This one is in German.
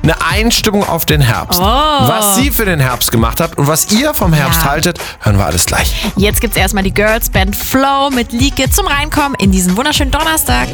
eine Einstimmung auf den Herbst. Was sie für den Herbst gemacht hat und was ihr vom Herbst haltet, hören wir alles gleich. Jetzt gibt's erstmal die Girls Band Flow mit Lieke zum Reinkommen in diesen wunderschönen Donnerstag.